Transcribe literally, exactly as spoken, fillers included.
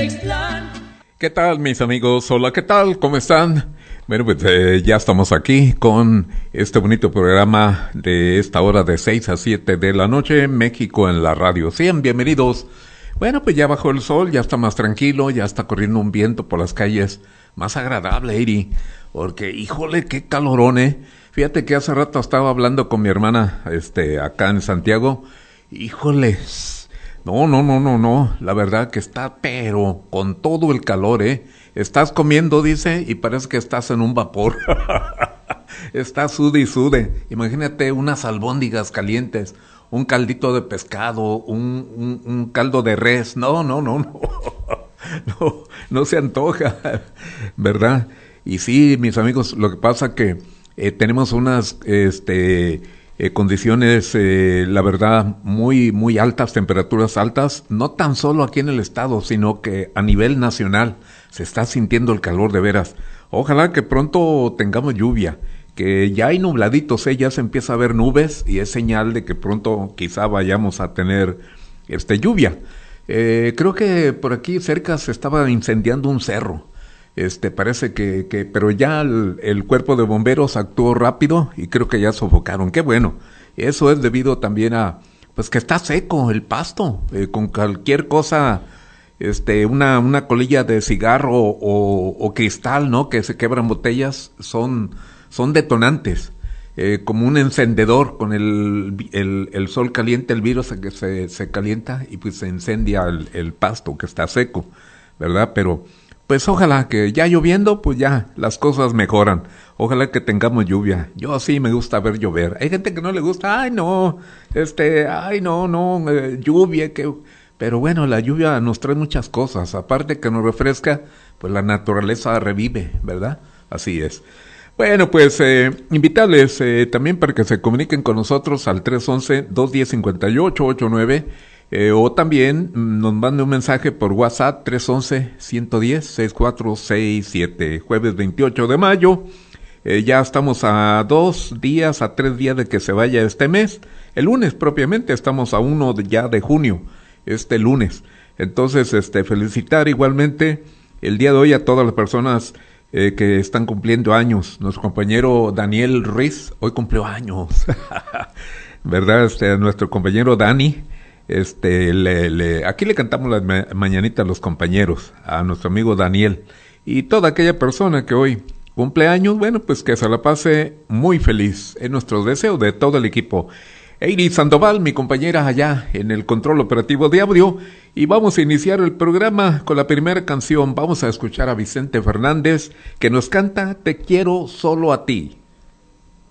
¿Qué tal, mis amigos? Hola, ¿qué tal? ¿Cómo están? Bueno, pues eh, ya estamos aquí con este bonito programa de esta hora de seis a siete de la noche, México en la radio. Sean bienvenidos. Bueno, pues ya bajó el sol, ya está más tranquilo, ya está corriendo un viento por las calles, más agradable, Iri, porque, híjole, qué calorón, ¿eh? Fíjate que hace rato estaba hablando con mi hermana, este, acá en Santiago, híjole, no, no, no, no, no, la verdad que está, pero con todo el calor, ¿eh? Estás comiendo, dice, y parece que estás en un vapor. Estás sude y sude. Imagínate unas albóndigas calientes, un caldito de pescado, un, un, un caldo de res. No, no, no, no. No, no se antoja, ¿verdad? Y sí, mis amigos, lo que pasa que eh, tenemos unas, este... Eh, condiciones, eh, la verdad, muy, muy altas, temperaturas altas, no tan solo aquí en el estado, sino que a nivel nacional se está sintiendo el calor de veras. Ojalá que pronto tengamos lluvia, que ya hay nubladitos, ¿eh? Ya se empieza a ver nubes y es señal de que pronto quizá vayamos a tener este lluvia. Eh, creo que por aquí cerca se estaba incendiando un cerro. Este, parece que, que, pero ya el, el cuerpo de bomberos actuó rápido y creo que ya sofocaron. Qué bueno. Eso es debido también a, pues que está seco el pasto, eh, con cualquier cosa, este, una, una colilla de cigarro o, o cristal, ¿no? Que se quebran botellas, son, son detonantes. Eh, como un encendedor con el, el, el sol caliente, el virus se, se, se calienta y pues se incendia el, el pasto que está seco, ¿verdad? Pero, pues ojalá que ya lloviendo, pues ya las cosas mejoran. Ojalá que tengamos lluvia. Yo sí me gusta ver llover. Hay gente que no le gusta, ay no, este, ay no, no, eh, lluvia, que... Pero bueno, la lluvia nos trae muchas cosas. Aparte que nos refresca, pues la naturaleza revive, ¿verdad? Así es. Bueno, pues eh, invitarles eh, también para que se comuniquen con nosotros al tres once, dos diez, cincuenta y ocho ochenta y nueve. Eh, o también nos mande un mensaje por WhatsApp tres once, ciento diez, sesenta y cuatro sesenta y siete. Jueves veintiocho de mayo, eh, ya estamos a dos días, a tres días de que se vaya este mes. El lunes propiamente, estamos a uno de, ya de junio, este lunes. Entonces, este, felicitar igualmente el día de hoy a todas las personas eh, que están cumpliendo años. Nuestro compañero Daniel Ruiz, hoy cumplió años, ¿verdad? Este, nuestro compañero Dani. Este, le, le, aquí le cantamos las ma- mañanitas a los compañeros, a nuestro amigo Daniel y toda aquella persona que hoy cumple años, bueno, pues que se la pase muy feliz, es nuestro deseo de todo el equipo. Eiri Sandoval, mi compañera allá en el control operativo de audio, y vamos a iniciar el programa con la primera canción. Vamos a escuchar a Vicente Fernández que nos canta Te quiero solo a ti.